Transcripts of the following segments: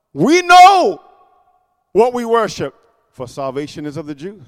We know what we worship, for salvation is of the Jews.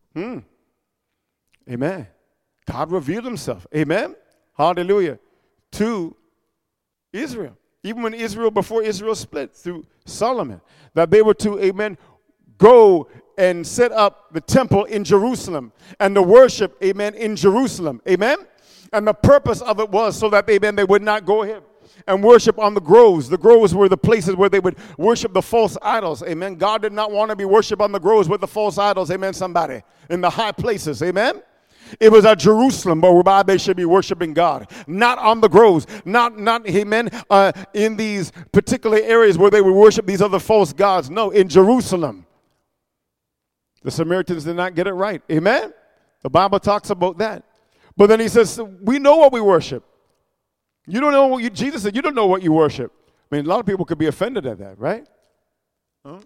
Amen. God revealed himself. Amen. Hallelujah. To Israel. Even when Israel, before Israel split through Solomon, that they were to, amen, go and set up the temple in Jerusalem and the worship, amen, in Jerusalem. Amen. And the purpose of it was so that, amen, they would not go ahead and worship on the groves. The groves were the places where they would worship the false idols. Amen. God did not want to be worshiped on the groves with the false idols. Amen, somebody. In the high places. Amen. It was at Jerusalem whereby they should be worshiping God. Not on the groves. Not amen, in these particular areas where they would worship these other false gods. No, in Jerusalem. The Samaritans did not get it right. Amen. The Bible talks about that. But then he says, we know what we worship. You don't know what Jesus said, you don't know what you worship. I mean, a lot of people could be offended at that, right? Huh?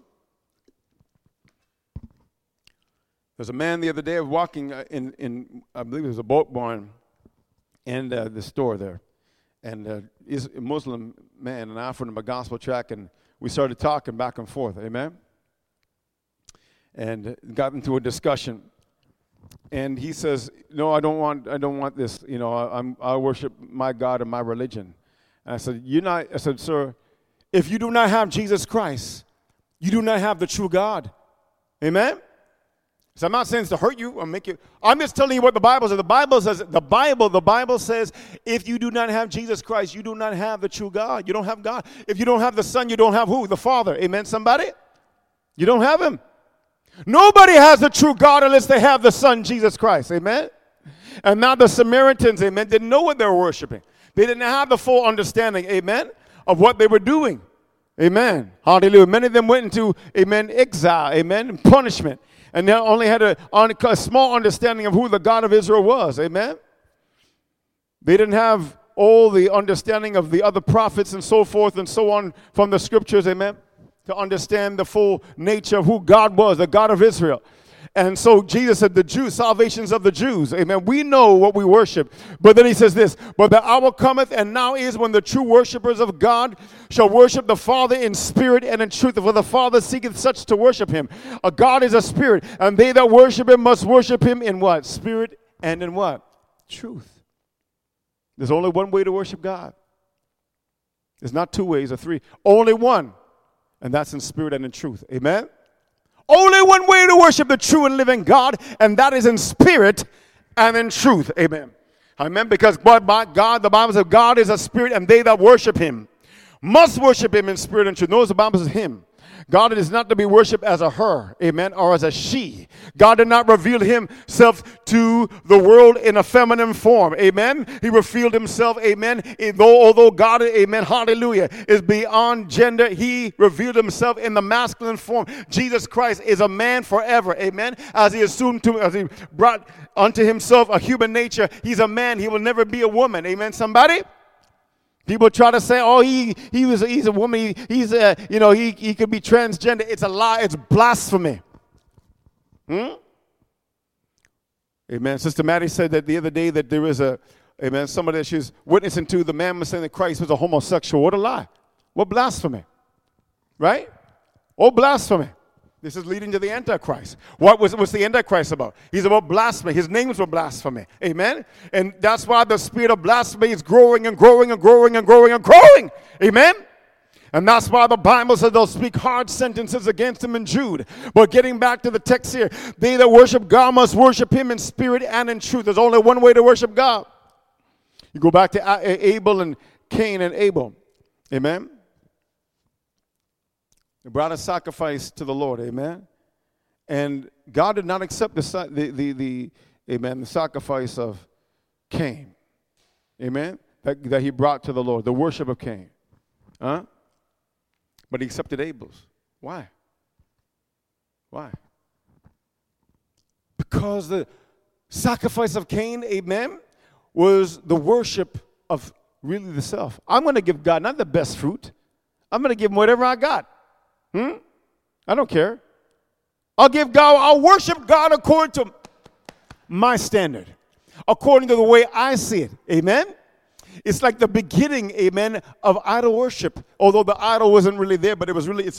There's a man the other day walking in I believe it was a boat barn and the store there. And he's a Muslim man, and I offered him a gospel tract, and we started talking back and forth, amen? And got into a discussion. And he says, no, I don't want this. You know, I worship my God and my religion. And I said, sir, if you do not have Jesus Christ, you do not have the true God. Amen? So I'm not saying it's to hurt you or make you. I'm just telling you what the Bible says. The Bible says, if you do not have Jesus Christ, you do not have the true God. You don't have God. If you don't have the Son, you don't have who? The Father. Amen, somebody? You don't have him. Nobody has the true God unless they have the Son, Jesus Christ. Amen? And now the Samaritans, amen, didn't know what they were worshiping. They didn't have the full understanding, amen, of what they were doing. Amen. Hallelujah. Many of them went into, amen, exile, amen, and punishment. And they only had a small understanding of who the God of Israel was. Amen. They didn't have all the understanding of the other prophets and so forth and so on from the scriptures. Amen. To understand the full nature of who God was, the God of Israel. And so Jesus said, the Jews, salvations of the Jews. Amen. We know what we worship. But then he says this, but the hour cometh and now is when the true worshipers of God shall worship the Father in spirit and in truth. For the Father seeketh such to worship him. A God is a spirit, and they that worship him must worship him in what? Spirit and in what? Truth. There's only one way to worship God. There's not two ways or three. Only one. And that's in spirit and in truth. Amen? Only one way to worship the true and living God, and that is in spirit and in truth. Amen. Amen. Because God, the Bible says, God is a spirit, and they that worship him must worship him in spirit and truth. Notice the Bible says him. God is not to be worshipped as a her, amen, or as a she. God did not reveal himself to the world in a feminine form, amen. He revealed himself, amen, although God, amen, hallelujah, is beyond gender, he revealed himself in the masculine form. Jesus Christ is a man forever, amen. As he brought unto himself a human nature, he's a man. He will never be a woman, amen, somebody? People try to say, oh, he's a woman. He could be transgender. It's a lie. It's blasphemy. Amen. Sister Maddie said that the other day that there is somebody that she was witnessing to, the man was saying that Christ was a homosexual. What a lie. What blasphemy. Right? Oh, blasphemy. This is leading to the Antichrist. What's the Antichrist about? He's about blasphemy. His names were blasphemy. Amen? And that's why the spirit of blasphemy is growing and growing and growing and growing and growing. Amen? And that's why the Bible says they'll speak hard sentences against him in Jude. But getting back to the text here, they that worship God must worship him in spirit and in truth. There's only one way to worship God. You go back to Abel and Cain and Abel. Amen? They brought a sacrifice to the Lord, amen. And God did not accept the sacrifice of Cain, amen. That he brought to the Lord, the worship of Cain, But he accepted Abel's. Why? Because the sacrifice of Cain, amen, was the worship of really the self. I'm going to give God not the best fruit. I'm going to give him whatever I got. I don't care. I'll worship God according to my standard, according to the way I see it. Amen? It's like the beginning, amen, of idol worship. Although the idol wasn't really there, but it's